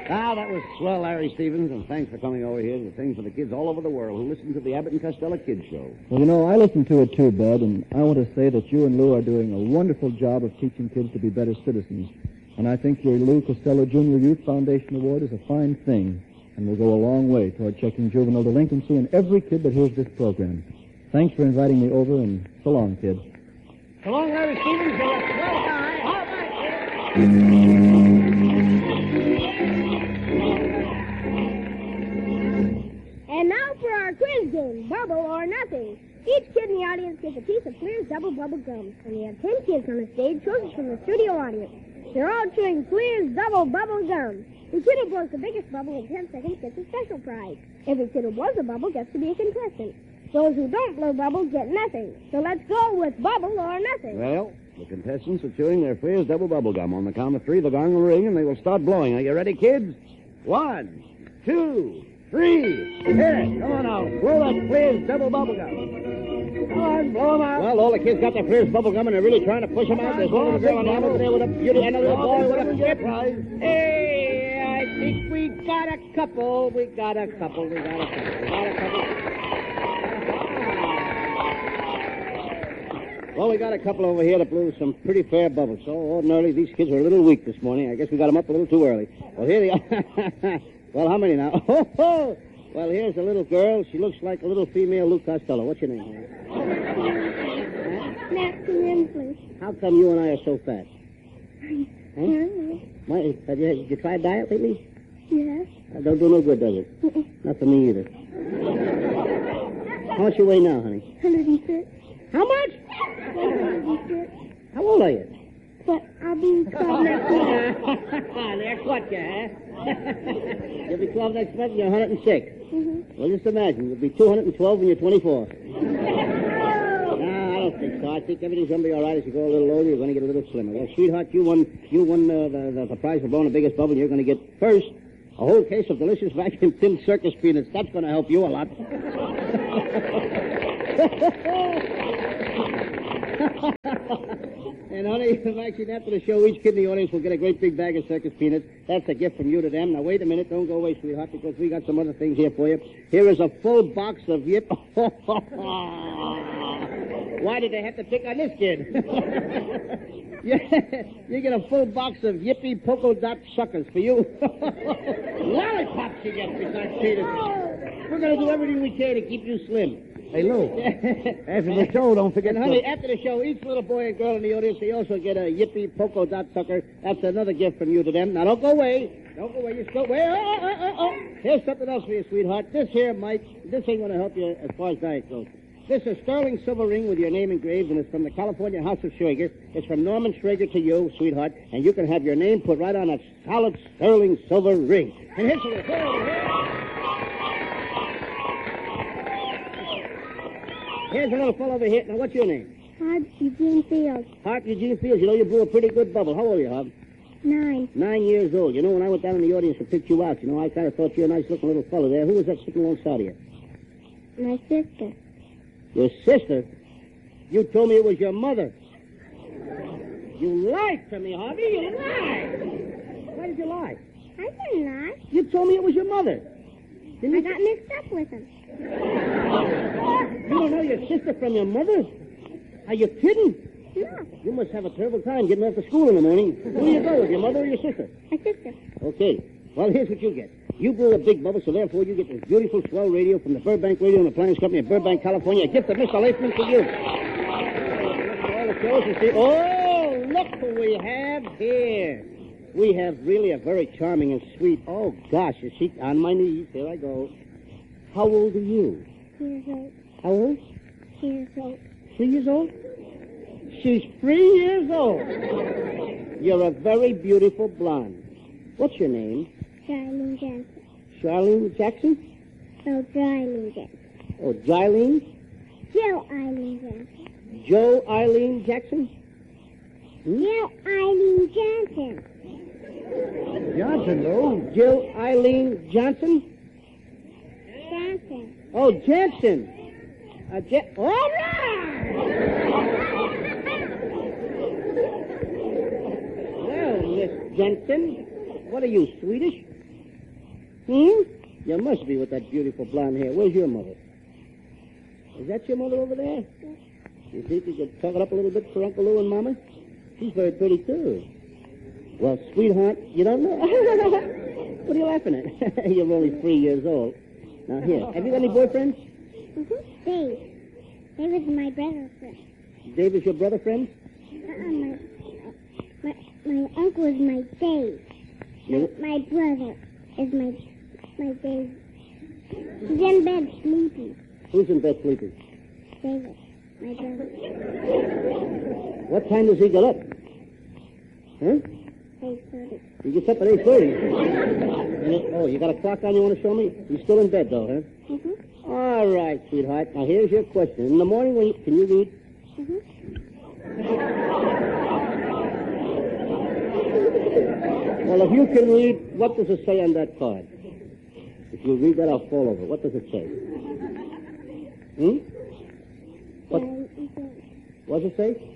Ah, that was swell, Larry Stevens, and thanks for coming over here to sing for the kids all over the world who listen to the Abbott and Costello Kids Show. Well, I listen to it too, Bud, and I want to say that you and Lou are doing a wonderful job of teaching kids to be better citizens. And I think your Lou Costello Junior Youth Foundation Award is a fine thing and will go a long way toward checking juvenile delinquency in every kid that hears this program. Thanks for inviting me over, and so long, kids. So long, Larry Stevens. You're a swell guy. All right, And now for our quiz game, Bubble or Nothing. Each kid in the audience gets a piece of Fleer's double bubble gum, and we have 10 kids on the stage chosen from the studio audience. They're all chewing Fleer's double bubble gum. The kid who blows the biggest bubble in 10 seconds gets a special prize. Every kid who blows a bubble gets to be a contestant. Those who don't blow bubbles get nothing. So let's go with Bubble or Nothing. Well, the contestants are chewing their Fleer's double bubble gum. On the count of 3, the gong will ring, and they will start blowing. Are you ready, kids? 1, 2, 3. Here, come on now. Blow that Fleer's double bubble gum. Come on, blow them out. Well, all the kids got their Fleer's bubble gum, and they're really trying to push them out. There's one little girl on the end over there with a beauty, and a little boy with a skip. Hey, I think we got a couple. We got a couple. Well, we got a couple over here that blew some pretty fair bubbles. So ordinarily, these kids are a little weak this morning. I guess we got them up a little too early. Well, here they are. Well, how many now? Oh, well, here's a little girl. She looks like a little female Lou Costello. What's your name? Nancy Rensley. How come you and I are so fat? Huh? Why, have you tried diet lately? Yes. Don't do no good, does it? Not for me either. How much you weigh now, honey? 106. How much? 106. How old are you? But I'll be 12 next month. Next what, huh? You'll be 12 next month and you're 106. Mm-hmm. Well, just imagine. You'll be 212 when you're 24. No, I don't think so. I think everything's going to be all right as you go a little older. You're going to get a little slimmer. Well, sweetheart, you won the prize for blowing the biggest bubble. You're going to get first a whole case of delicious vacuum thin circus peanuts. That's going to help you a lot. And, honey, actually, after the show, each kid in the audience will get a great big bag of circus peanuts. That's a gift from you to them. Now, wait a minute. Don't go away, sweetheart, because we got some other things here for you. Here is a full box of Yip. Why did they have to pick on this kid? You get a full box of Yippee polka dot suckers for you. Lollipops you get besides peanuts. We're going to do everything we can to keep you slim. Hey, Lou, after the show, don't forget and, honey, after the show, each little boy and girl in the audience, they also get a Yippee polka dot sucker. That's another gift from you to them. Now, don't go away. Don't go away. Just go away. Oh. Here's something else for you, sweetheart. This here, Mike, this ain't going to help you as far as diet goes. This is a sterling silver ring with your name engraved, and it's from the California House of Schrager. It's from Norman Schrager to you, sweetheart, and you can have your name put right on a solid sterling silver ring. And here's over here. Here's a little fellow over here. Now, what's your name? Hart Eugene Fields. Hart Eugene Fields. You know, you blew a pretty good bubble. How old are you, Hart? 9. 9 years old. You know, when I went down in the audience and picked you out, you know, I kind of thought you were a nice-looking little fellow there. Who was that sitting alongside of you? My sister. Your sister? You told me it was your mother. You lied to me, Harvey. You lied. Why did you lie? I didn't lie. You told me it was your mother. I got mixed up with him. You don't know your sister from your mother? Are you kidding? No. You must have a terrible time getting off to school in the morning. Who do you go with, your mother or your sister? My sister. Okay. Well, here's what you get. You blew a big bubble, so therefore you get this beautiful swell radio from the Burbank Radio and Appliance Company of Burbank, California. A gift of Mr. Latham to you. All the shows and see. Oh, look who we have here. We have really a very charming and sweet. Oh, gosh, is she on my knees? Here I go. How old are you? 3 years old. How old? 3 years old. 3 years old? She's 3 years old. You're a very beautiful blonde. What's your name? Charlene Johnson. Charlene Jackson? No, Jylene Johnson. Oh, Jylene? Jill Eileen Johnson. Joe Eileen Jackson? Jill Eileen Johnson. Johnson, no. Jill Eileen Johnson? Johnson. Oh, Jansen. All right! Well, Miss Jensen, what are you, Swedish? You must be with that beautiful blonde hair. Where's your mother? Is that your mother over there? You think you could talk it up a little bit for Uncle Lou and Mama? She's very pretty, too. Well, sweetheart, you don't know? What are you laughing at? You're only 3 years old. Now, here, have you got any boyfriends? Dave. Dave is my brother friend. Dave is your brother friend? My uncle is my Dave. My brother is my Dave. He's in bed sleeping. Who's in bed sleeping? David, my brother. What time does he get up? Huh? 8:30. He gets up at 8:30. Oh, you got a clock on you want to show me? You're still in bed, though, huh? Mm-hmm. All right, sweetheart. Now, here's your question. In the morning, can you read? Mm-hmm. Well, if you can read, what does it say on that card? If you read that, I'll fall over. What does it say? What does it say?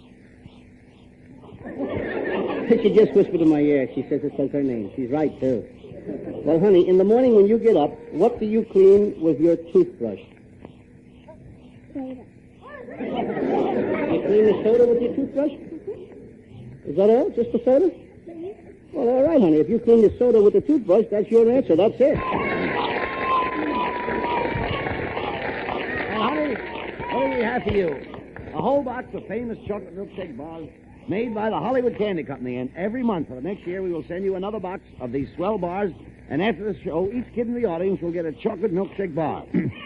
She just whispered in my ear. She says it says her name. She's right, too. Well, honey, in the morning when you get up, what do you clean with your toothbrush? Soda. You clean the soda with your toothbrush? Is that all? Just the soda? Well, all right, honey. If you clean the soda with the toothbrush, that's your answer. That's it. Well, honey, what do we have for you? A whole box of famous chocolate milkshake bars made by the Hollywood Candy Company, and every month for the next year we will send you another box of these swell bars, and after the show, each kid in the audience will get a chocolate milkshake bar.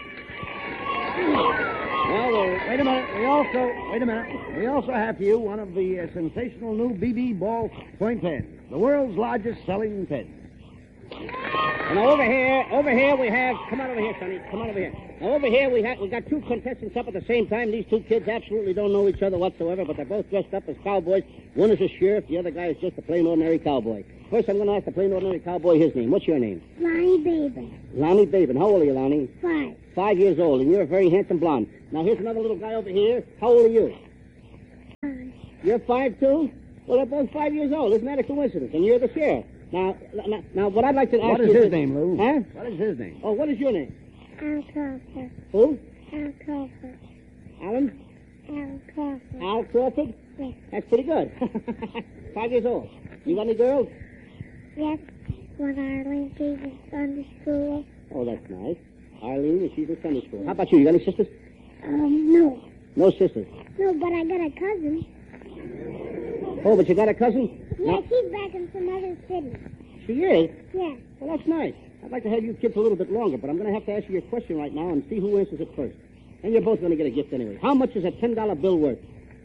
Well, wait a minute. We also have for you one of the sensational new BB Ball point pens, the world's largest selling pen. And over here we have, come on over here, Sonny, come on over here. Now over here we got two contestants up at the same time. These two kids absolutely don't know each other whatsoever, but they're both dressed up as cowboys. One is a sheriff, the other guy is just a plain ordinary cowboy. First I'm going to ask the plain ordinary cowboy his name. What's your name? Lonnie Babin. Lonnie Babin. How old are you, Lonnie? 5. 5 years old, and you're a very handsome blonde. Now here's another little guy over here. How old are you? 5. You're 5 too? Well, they're both 5 years old. Isn't that a coincidence? And you're the sheriff. Now, what I'd like to ask What is his name, Lou? Huh? What is his name? Oh, what is your name? Al Crawford. Who? Al Crawford. Alan? Al Crawford. Al Crawford? Yes. That's pretty good. 5 years old. You got any girls? Yes. One Arlene teaches in Sunday school. Oh, that's nice. Arlene, and she's in Sunday school. How about you? You got any sisters? No. No sisters. No, but I got a cousin. Oh, but you got a cousin? Yeah, she's back in some other city. She is? Yeah. Well, that's nice. I'd like to have you kids a little bit longer, but I'm going to have to ask you a question right now and see who answers it first. And you're both going to get a gift anyway. How much is a $10 bill worth?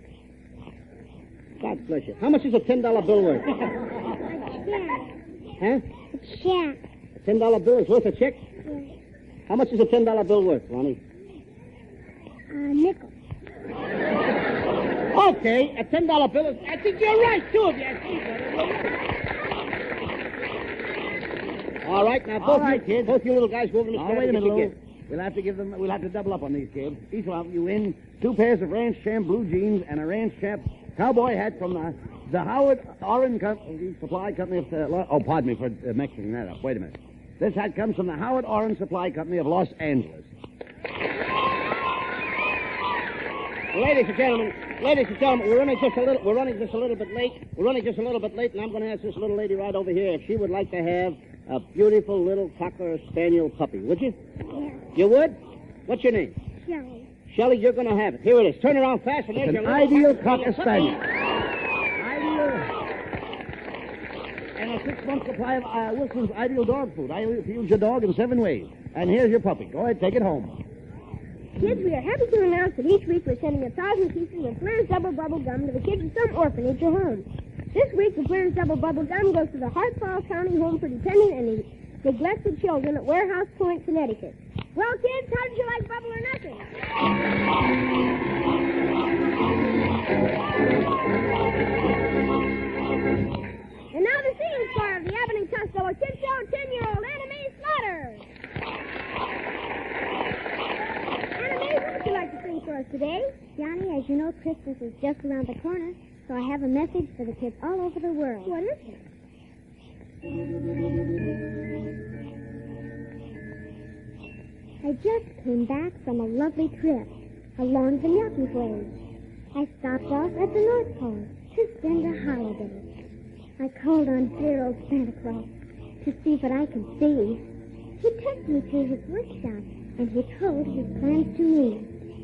God bless you. How much is a $10 bill worth? Huh? It's Shaq. A $10 bill is worth a check? Yeah. How much is a $10 bill worth, Ronnie? Nickel. Okay, a $10 bill is... I think you're right, two of you. All right, now, kids. Both you little guys go over to the Oh, wait a minute, Lou. We'll have to double up on these kids. Each one of you in 2 pairs of Ranch Champ blue jeans and a Ranch Champ cowboy hat from the Howard Oren Supply Company of... pardon me for mixing that up. Wait a minute. This hat comes from the Howard Oren Supply Company of Los Angeles. Ladies and gentlemen, we're running just a little bit late, and I'm going to ask this little lady right over here if she would like to have a beautiful little Cocker Spaniel puppy. Would you? Yeah. You would? What's your name? Shelley. Shelley, you're going to have it. Here it is. Turn around fast, and there's It's your an little ideal Cocker Cocker Spaniel. And a 6-month supply of Wilson's Ideal Dog Food. Ideal feeds your dog in 7 ways. And here's your puppy. Go ahead, take it home. Kids, we are happy to announce that each week we're sending 1,000 pieces of Flair's Double Bubble Gum to the kids of some orphanage or home. This week, the Flair's Double Bubble Gum goes to the Hartford County Home for Dependent and Neglected Children at Warehouse Point, Connecticut. Well, kids, how did you like Bubble or Nothing? And now the singing star of the Abbott and Costello Kid Show, 10-year-old Anna Mae Slaughter. Anna Mae, what would you like to sing for us today? Johnny, as you know, Christmas is just around the corner, so I have a message for the kids all over the world. What is it? I just came back from a lovely trip along the Milky Way. I stopped off at the North Pole to spend a holiday. I called on dear old Santa Claus to see what I could see. He took me to his workshop, and he told his plans to me.